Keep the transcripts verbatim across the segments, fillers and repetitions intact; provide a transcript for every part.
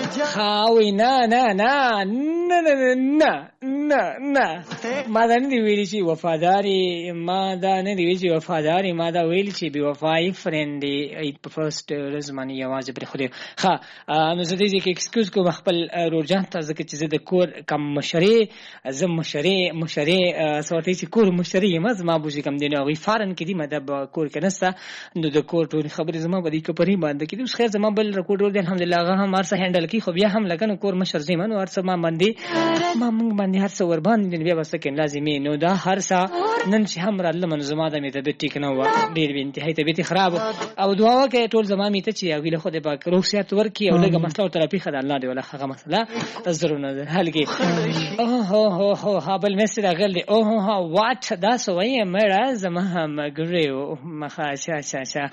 خاوي نه نه نه نه نه نه نه نه ما دا نه دی ویلی چې وفاداری ما دا نه دی ویلی چې وفاداری ما دا ویلی چې بی وفای فرند دی په فرست رزمانی یوازې پر خو دی ها نو زه دې کې ایکسکیوز کوم خپل رورجان ته ځکه چې زه د کور کم مشري زم مشري مشري سوتې چې کور مشري ما زما بوجي کم دی نو وی فارن کې دی مده کور کې نسته نو د کور ټول خبرې زما بدی کپری باندې کې اوس خیر زما بل ریکورډ دی الحمدلله هغه هم ارسه هندل کی خو بیا هم لګن کور مشر زما نو ارسه ما باندې ما موږ باندې هر څه ور باندې بیا وسه کې لازمي نو دا هر څه نن چې هم را لمن زما د می ته ټیک نه و ډیر به انتهای ته به خراب او دعا وکړه ټول زما می ته چې او له خدای پاک روغسیات ورکي او لګه مسله او ترپی خدای الله دی ولا هغه مسله تزرونه حل کی اوه هو هو ها بل مسل غل دی اوه ها واټ دا سوې مړه زما هم ګریو مخه شا شا شا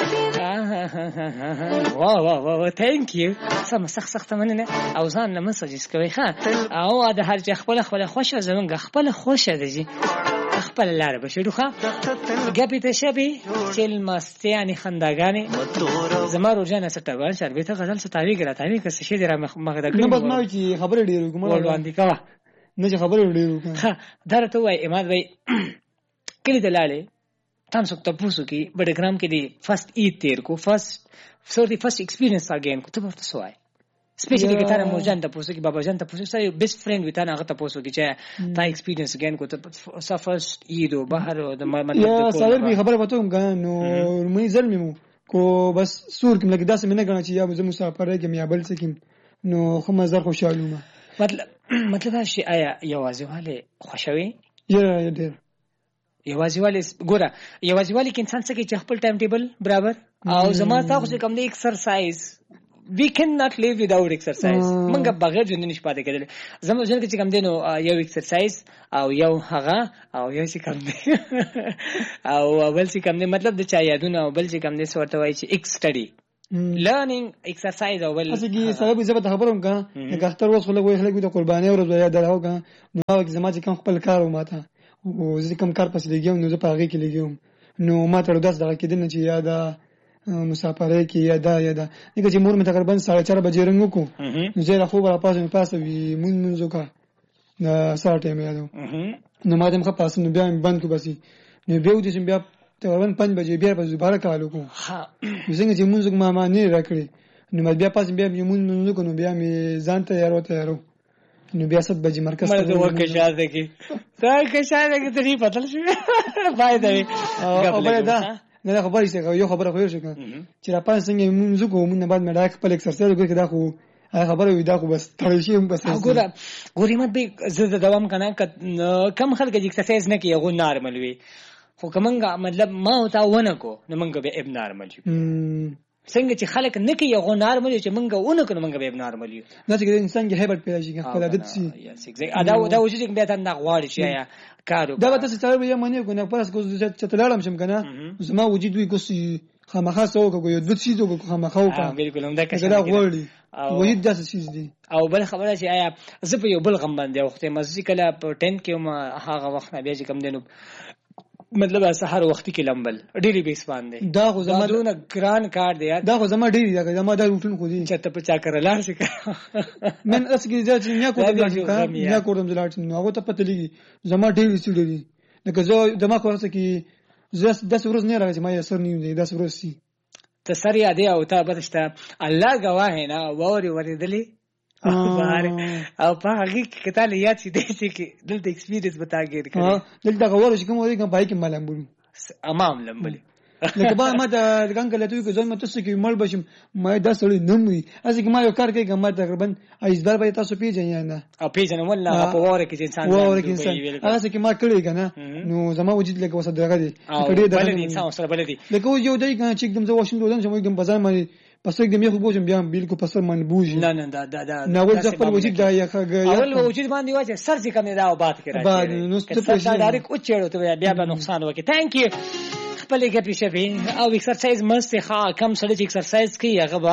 واه واه واه ثانک یو سم سخت سخت مننه او ځان له مسجز کوي ښا او د هر چا خپل خپل خوشه زمونږ خپل خوشه دی خپل لار بشو ښا ګپی ته شبي چل مستیانی خنداګانی زما روزانه ستوال شربته غزل ستاوی ګراتاوی که څه دې را مخ د نه بس ما چې خبره ډیرو کوم وړاندې کا نه چې خبره ډیرو کوم درته وای اماد وای کلی دلاله تاسو ته پوسو کې بډګرام کې دی فرست ای تیر کو فرست سوري فرست ایکسپیرینس اگین کو ته ورته سوای سپیشلی کې تاره مرجان ته پوسو کې بابا جان ته پوسو سره بیسټ فرند وی تانه هغه ته پوسو کې چې تا ایکسپیرینس اگین کو ته فرست ای دو بهر د مطلب یا سره به خبره وته کوم نو مې ظلم مو کو بس سور کې لګی داسې مې نه غواړم چې یا زه مسافر کې مې بل څه کې نو خو مزر خوشاله ما مطلب مطلب دا شي آیا یوازواله خوشوي یا ډیر یوازواله ګوره یوازواله کې انسان څخه چې خپل ټایم ټیبل برابر او زما تاسو کوم دی ایکسرسایز we cannot live without exercise منګه بغیر ژوند نشي پاتې کېدل زموږ ژوند کې کوم دی نو یو ایکسرسایز او یو هغه او یو څه کوم دی او بل څه کوم دی مطلب د چا یادونه او بل څه کوم دی ورته وایي چې ایک سټډي learning exercise او بل اصلي سبب زه به خبروم کنه د اختر وس خلک وایي خلک د قرباني ورځ یا درو کنه نو هغه زما چې کوم خپل کار و ماته او زه کوم کار پس لګیوم نو زه په هغه کې لګیوم نو ماته ورځ دغه کې دنه چې یاده مسافرې کې یاده یاده دغه چې مور مې تقریبا ساڑھے چار بجې رنګ کو نو زه راخو برا پاسه مې پاسه وی مون منځو کا د ساعت مې یادو نو ما دې مخه پاسه نو بیا بند کو بسي نو بیا دې بیا تقریبا پنځه بجې بیا په دوباره کالو کو څنګه چې مونږ ما ما نه راکړي نو بیا پاسه بیا مون منځو کو نو بیا مې ځان ته یارو ته یارو نو بیا ست بجې مرکز ته ورکه شاده کې تا که شاده کې ته نه پتل شي فائدہ وي او بل دا نه خبرې څه یو خبره خو یو شي چې را پاسه څنګه مونږ کو مونږ بعد مې ډاک خپل ایکسرسایز وکړ دا خو هغه خبره وي دا خو بس تړل شي بس ګوره ګورې مت به زه دوام کنه کم خلک چې ایکسرسایز نه کوي هغه نارمل وي خو کومنګ مطلب ما او تا ونه کو نو منګ به اب نارمل شي څنګه چې خلک نه کوي هغه نارمل چې منګ ونه کو نو منګ به اب نارمل یو نه چې انسان کې هیبت پیدا شي خپل عادت شي دا دا وجود کې بیا ته نه غواړي چې یا کارو دا به تاسو ته یو معنی کو نه پرس کو چې تلاړم شم کنه زما وجود وي کوسي خامخا سو کو یو د څه دغه خامخا او کا بالکل هم دا کې دا غوړي وحید داسې چیز دی او بل خبره چې آیا زه په یو بل غم باندې وخت مزي کله په ټن کې ما هغه وخت بیا چې کم دینو مطلب سحر وختي کې لمبل ډیلی بیس باندې دا خو زما دونه ګران کار دی دا خو زما ډیلی دا زما دا روټین خو دی چې ته په چا کړلار شي من اسګی ځکه نه کوم نه کوم ځلاټ نو هغه ته پته لګي زما ډیلی سړي دی لکه زه دما خو څه کې زه د څورز نه راځي ما یې سر نیو دی د څورز سي ته سر یادې او ته بتشته الله گواه نه ووري ورېدلې او په هغه کې کتل یاد شي دې چې دلته ایکسپیرینس بتاګیر کړي دلته غوړ شي کوم وایي کوم پای کې ملم بولو امام لمبلي لکه با ما د څنګه لته کې ځم تاسو کې مړ بشم ما دا سړی نموي اسی کې ما یو کار کوي ګم تقریبا ایزدار به تاسو پیژنې نه او پیژنې ولا په وره کې انسان وره کې انسان هغه کې ما کړی کنه نو زما وجود لکه وسه دغه دي کړي د انسان سره بل دي لکه یو دی چې کوم ځای واشنګټن چې موږ بازار باندې پس یک دمه خو بوجم بیا بالکل پس من بوجي نه نه دا دا دا نو ول خپل وجود دا یا اول وجود باندې واجه سر چې کوم دا او بات کوي بعد نو ست ډایرک او چېړو ته بیا به نقصان وکي ثانک یو خپل کې پیښه او ایکسرسایز مست ښه کم سره چې ایکسرسایز کوي هغه با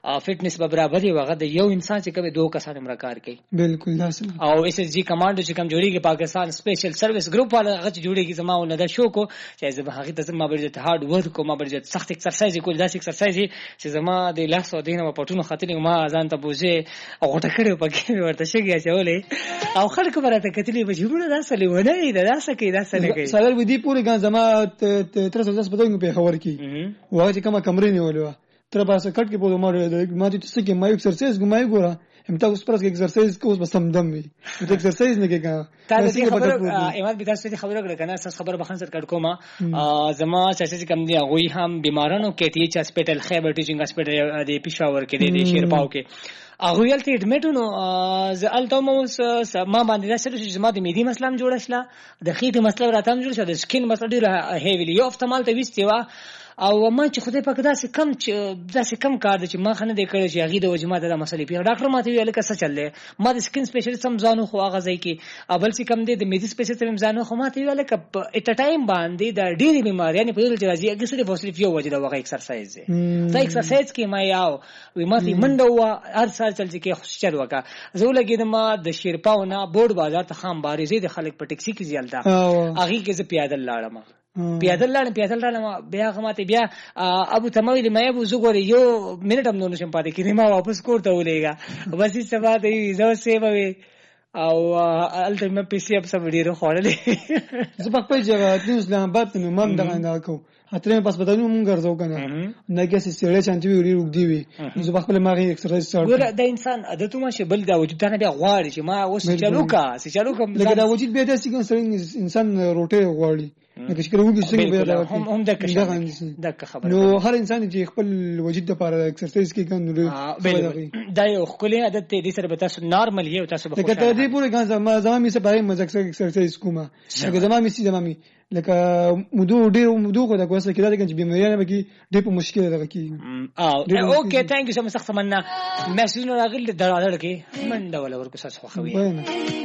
فټنس به برابر وي هغه د یو انسان چې کوي دوه کسان مر کار کوي بالکل داسې او اس اس جی کمانډو چې کوم جوړیږي پاکستان سپیشل سرویس ګروپ والا هغه چې جوړیږي زما ول نه شو کو چې زما هغه ته زما برجت هارد ورک کوم برجت سخت ایکسرسایز کول داسې ایکسرسایز چې زما د لاس او دینه په پټونو خاطر ما ځان ته بوزه او غټه کړو پکې ورته شګیا چولې او خلک برته کتلې به جوړه داسې لیونه دا داسې کې داسې نه کوي سره ودی پوری ګان زما تر څو ځس پدوګ په خبر کی واه چې کومه کمرې نیولې تر باسه کټ کې په ماره ما ته څه کې ما ایکسرسایز ګمای ګوره همتا اوس پرس کې ایکسرسایز کوس بس سم دم وي ته ایکسرسایز نه کېګا تا دې خبره ایمان به تاسو ته خبره کړه کنه اساس خبره بخن سر کټ کوما زما چې کم دی غوي هم بیمارانو کې ټی ایچ هسپټل خیبر ټیچینګ هسپټل د پېښور کې دی شیرپاو کې هغه یلته اډمیټونو زالته مو ما باندې راځي چې زما د میدی مسلم جوړ شله د خېټه مسله راته جوړ شله د سکین مسله ډیره هیویلی یو افتمال ته وستي وا او ما چې خدای پاک داسې کم داسې کم کار د چې ما خنه د کړی چې هغه د وجمات د مسلې په ډاکټر ماته ویل کسه چللې ما د سکین سپیشلیست هم ځانو خو هغه ځای کې اول چې کم دی د میدی سپیشلیست هم ځانو خو ماته ویل ک ات ټایم باندې د ډېری بیماریاں په یوه ځای راځي هغه صرف صرف یو وجه د وغه ایکسرسایز دی دا ایکسرسایز کې ما یاو وی ماته منډه وا هر سال چل چې کې خوش چل وکا زه لګیدم ما د شیرپاونه بورډ بازار ته خام بارزي د خلک په ټیکسي کې زیالدا هغه کې زه پیاده لاړم پیادل لاړم پیادل لاړم بیا غماته بیا ابو تمویل مې ابو زګوري یو منټ هم نو نشم پاتې کړم ما واپس کوړته ولېګا بس چې سبا دې زو سیوي او الته مې پیسې په سم ډیره خوړلې زه په خپل ځای د اسلام آباد نو مم دغه نه کوم اترې پس بدلو مونږ ګرځو کنه نه کې سړې چانتي وی روک دی وي زه په خپل ماغي ایکسرسایز سره ګور د انسان عادتونه شي بل دا وجود نه بیا غواړي چې ما اوس چالو کا چالو کوم لکه دا وجود به د سړي انسان روټه غواړي نو چې کړو چې څنګه به هم هم د د خبره نو هر انسان چې خپل وجود لپاره ایکسرسایز کوي کنه دا یو خپل عادت دې سره به تاسو نارمل یو تاسو به لکه ته دې پوره ګان زما زما می سره پای مزه ایکسرسایز کومه لکه زما می سي زما می لکه مودو ډېر مودو کو دا کوسه کړه چې بیماریانه به کې ډېر په مشکل ده کې او اوکې ثانک یو سم سخت مننه میسج نو راغلی دراړه کې منډه ولا ورکو ساس خو خوي